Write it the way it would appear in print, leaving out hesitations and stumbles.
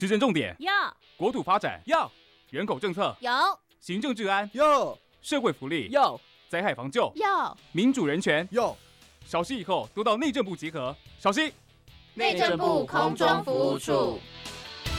施政重点要国土发展要人口政策有行政治安要社会福利要灾害防救要民主人权。 要， 小息以后都到内政部集合。小息。 内政部空中服务处。